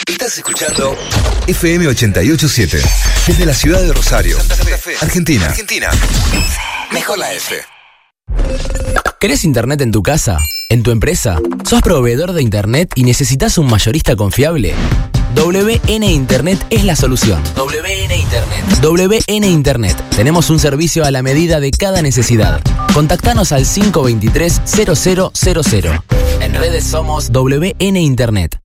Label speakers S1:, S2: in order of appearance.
S1: Estás escuchando FM 887 desde la ciudad de Rosario, Santa Fe, Argentina. Mejor la F.
S2: ¿Querés internet en tu casa? ¿En tu empresa? ¿Sos proveedor de internet y necesitas un mayorista confiable? WN Internet es la solución. WN Internet. WN Internet. Tenemos un servicio a la medida de cada necesidad. Contactanos al 523-0000. En redes somos WN Internet.